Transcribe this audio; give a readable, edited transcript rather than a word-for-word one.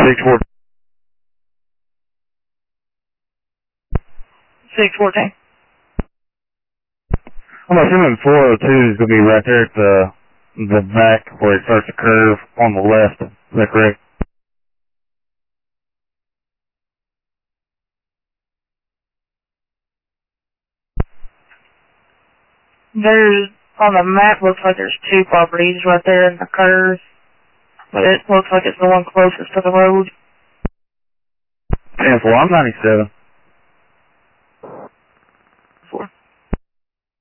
614. 614. I'm assuming 402 is going to be right there at the back where it starts to curve on the left. Is that correct? There's, on the map, looks like there's two properties right there in the curve. But it looks like it's the one closest to the road. 10-4, I'm 97.